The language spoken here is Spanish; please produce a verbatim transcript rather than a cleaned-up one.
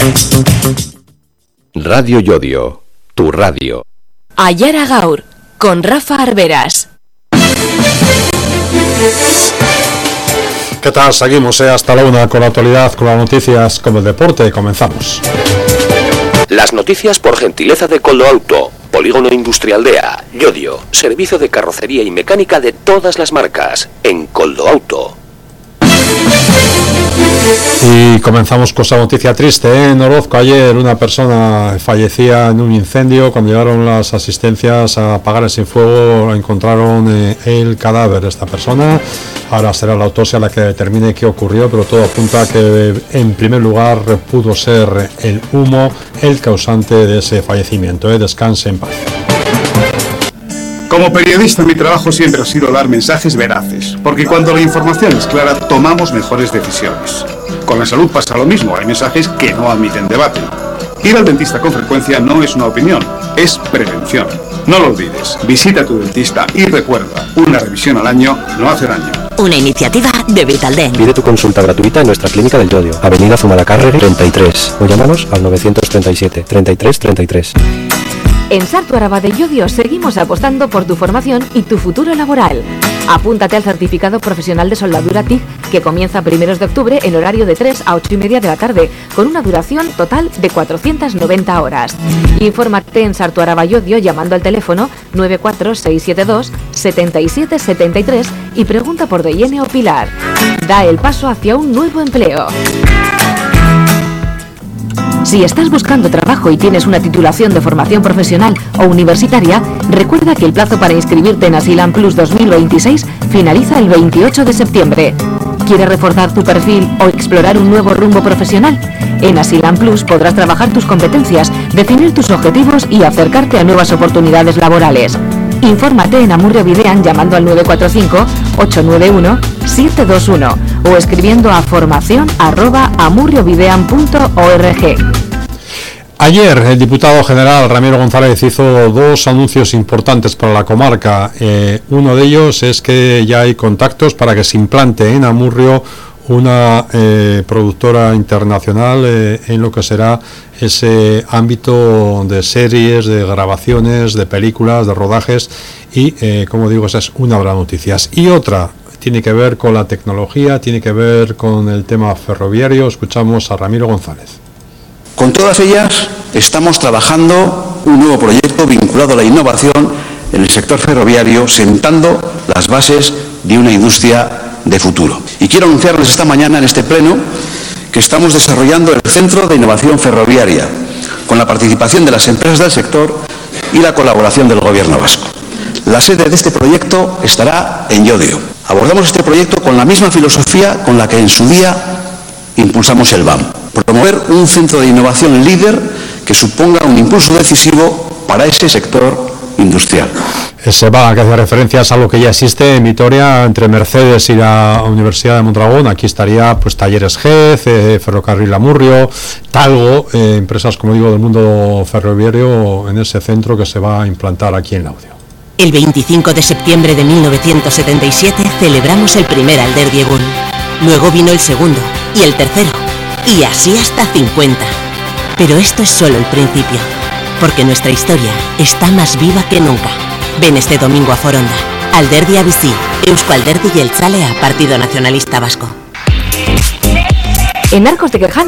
Radio Yodio, tu radio. Ayara Gaur, con Rafa Arberas. ¿Qué tal? Seguimos eh, hasta la una con la actualidad, con las noticias, con el deporte. Comenzamos. Las noticias por gentileza de Coldo Auto, Polígono Industrial de A, Yodio, servicio de carrocería y mecánica de todas las marcas, en Coldo Auto. Y comenzamos con esa noticia triste, ¿eh? En Orozco ayer una persona fallecía en un incendio. Cuando llegaron las asistencias a apagar ese fuego encontraron eh, el cadáver de esta persona. Ahora será la autopsia la que determine qué ocurrió, pero todo apunta a que en primer lugar pudo ser el humo el causante de ese fallecimiento, ¿eh? Descanse en paz. Como periodista, mi trabajo siempre ha sido dar mensajes veraces, porque cuando la información es clara, tomamos mejores decisiones. Con la salud pasa lo mismo, hay mensajes que no admiten debate. Ir al dentista con frecuencia no es una opinión, es prevención. No lo olvides, visita a tu dentista y recuerda, una revisión al año no hace daño. Una iniciativa de Vitaldent. Pide tu consulta gratuita en nuestra clínica del Yodio, Avenida Zumalacárregui treinta y tres, o llámanos al novecientos treinta y siete, treinta y tres, treinta y tres. En Sartu Araba de Yodio seguimos apostando por tu formación y tu futuro laboral. Apúntate al certificado profesional de soldadura T I C, que comienza a primeros de octubre en horario de tres a ocho y media de la tarde, con una duración total de cuatrocientas noventa horas. Infórmate en Sartu Araba Yodio llamando al teléfono nueve cuatro seis siete dos, siete siete siete tres y pregunta por Deyene o Pilar. Da el paso hacia un nuevo empleo. Si estás buscando trabajo y tienes una titulación de formación profesional o universitaria, recuerda que el plazo para inscribirte en Asilam Plus dos mil veintiséis finaliza el veintiocho de septiembre. ¿Quieres reforzar tu perfil o explorar un nuevo rumbo profesional? En Asilam Plus podrás trabajar tus competencias, definir tus objetivos y acercarte a nuevas oportunidades laborales. Infórmate en Amurrio Videan llamando al nueve cuatro cinco, ocho nueve uno, siete dos uno o escribiendo a formación arroba amurriovidean punto org. Ayer el diputado general Ramiro González hizo dos anuncios importantes para la comarca. Eh, uno de ellos es que ya hay contactos para que se implante en Amurrio una eh, productora internacional eh, en lo que será ese ámbito de series, de grabaciones, de películas, de rodajes y, eh, como digo, esa es una de las noticias. Y otra tiene que ver con la tecnología, tiene que ver con el tema ferroviario. Escuchamos a Ramiro González. Con todas ellas estamos trabajando un nuevo proyecto vinculado a la innovación en el sector ferroviario, sentando las bases de una industria de futuro. Y quiero anunciarles esta mañana en este pleno que estamos desarrollando el Centro de Innovación Ferroviaria, con la participación de las empresas del sector y la colaboración del Gobierno vasco. La sede de este proyecto estará en Yodio. Abordamos este proyecto con la misma filosofía con la que en su día impulsamos el B A M. Promover un centro de innovación líder que suponga un impulso decisivo para ese sector industrial. Ese B A M que hace referencias a lo que ya existe en Vitoria entre Mercedes y la Universidad de Mondragón. Aquí estaría pues Talleres G E Z, eh, Ferrocarril Amurrio, Talgo, eh, empresas, como digo, del mundo ferroviario en ese centro que se va a implantar aquí en Laudio. El veinticinco de septiembre de mil novecientos setenta y siete celebramos el primer Alderdi Egun. Luego vino el segundo y el tercero, y así hasta cincuenta. Pero esto es solo el principio, porque nuestra historia está más viva que nunca. Ven este domingo a Foronda. Alderdi Abizi, Eusko Alderdi Jeltzalea, Partido Nacionalista Vasco. En Arcos de Quejano